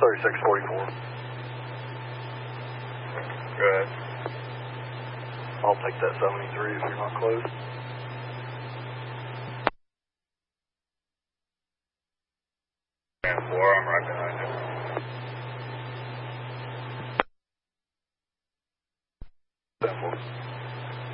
3644. Good. I'll take that 73 if you're not close. And 4, I'm right behind you. Simple.